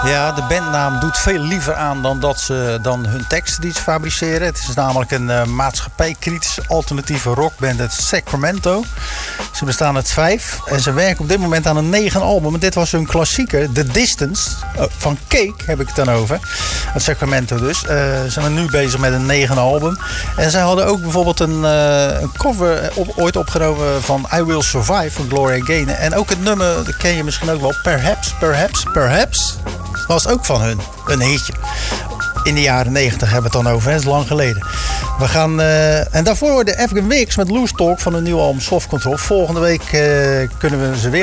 Ja, de bandnaam doet veel liever aan dan hun teksten die ze fabriceren. Het is namelijk een maatschappijkritische alternatieve rockband uit Sacramento. Ze bestaan uit 5 en ze werken op dit moment aan een 9e album. En dit was hun klassieker, The Distance. Van Cake heb ik het dan over. Uit Sacramento dus. Ze zijn nu bezig met een 9e album. En zij hadden ook bijvoorbeeld een cover ooit opgenomen van I Will Survive van Gloria Gaynor. En ook het nummer, dat ken je misschien ook wel, Perhaps. Was ook van hun. Een hitje. In de jaren 90 hebben we het dan over. Dat is lang geleden. We gaan... en daarvoor hoorde Afghan Wigs met Loose Talk van hun nieuwe album Soft Control. Volgende week kunnen we ze weer